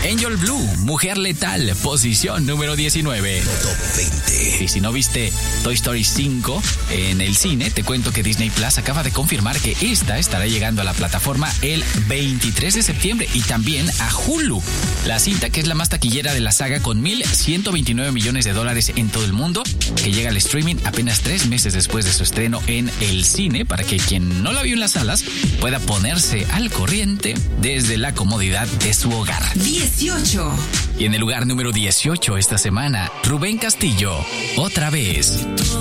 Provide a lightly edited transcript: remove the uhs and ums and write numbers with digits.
Angel Blue, Mujer Letal, posición número 19. Top 20. Y si no viste Toy Story 5 en el cine, te cuento que Disney Plus acaba de confirmar que esta estará llegando a la plataforma el 23 de septiembre y también a Hulu. La cinta, que es la más taquillera de la saga con $1,129 millones en todo el mundo, que llega al streaming apenas 3 meses después de su estreno en el cine, para que quien no la vio en las salas pueda ponerse al corriente desde la comodidad de su hogar. 18. Y en el lugar número 18 esta semana, Rubén Castillo, Otra Vez.